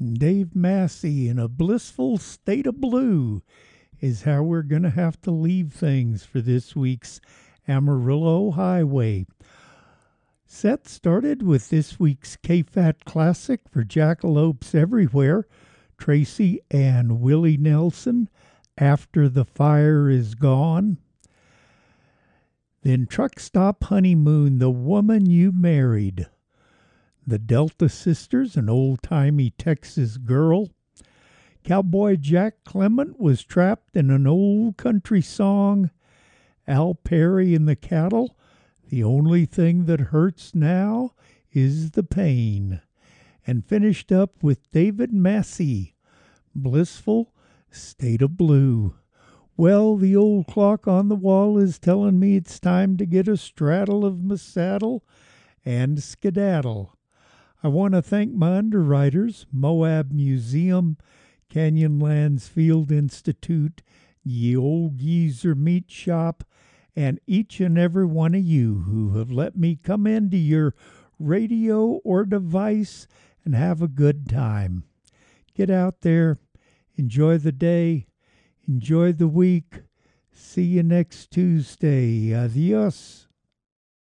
Dave Massey in a blissful state of blue is how we're going to have to leave things for this week's Amarillo Highway. Set started with this week's K-Fat Classic for Jackalopes Everywhere, Tracy and Willie Nelson, After the Fire Is Gone. Then Truck Stop Honeymoon, The Woman You Married. The Delta Sisters, An Old-Timey Texas Girl. Cowboy Jack Clement Was Trapped in an Old Country Song. Al Perry and the Cattle, The Only Thing That Hurts Now Is the Pain. And finished up with David Massey, Blissful State of Blue. Well, the old clock on the wall is telling me it's time to get a straddle of my saddle and skedaddle. I want to thank my underwriters, Moab Museum, Canyonlands Field Institute, Ye Old Geezer Meat Shop, and each and every one of you who have let me come into your radio or device and have a good time. Get out there, enjoy the day, enjoy the week. See you next Tuesday. Adios.